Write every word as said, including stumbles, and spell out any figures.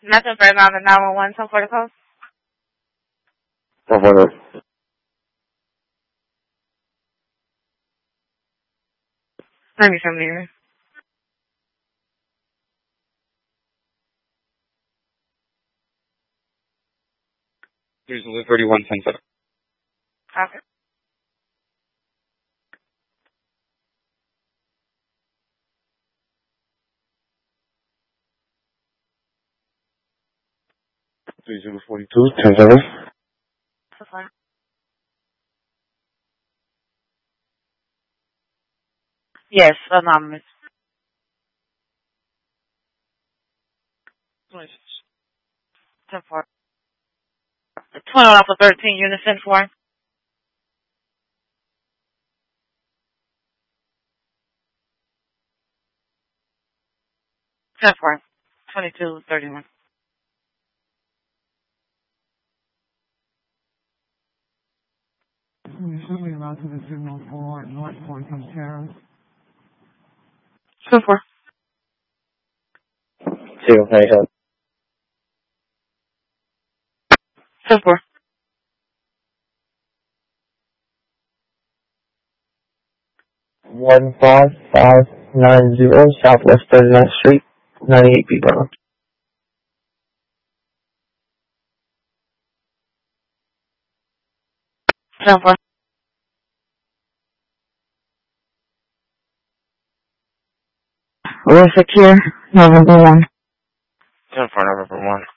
Nothing further on the nine one one, so for the code. So for the... Let me come here. Here's the thirty-one ten seven. Okay. three zero four two ten seven. That's fine. Yes, anonymous. ten four. twenty off of thirteen, unison four. ten four. twenty-two thirty-one. Recently allowed to the signal for North Boycott Terrace. ten four. Zero twenty seven. ten four. One five five nine zero Southwest thirty-ninth Street, ninety-eight B Brown. ten four. We're secure. November one. ten four November one.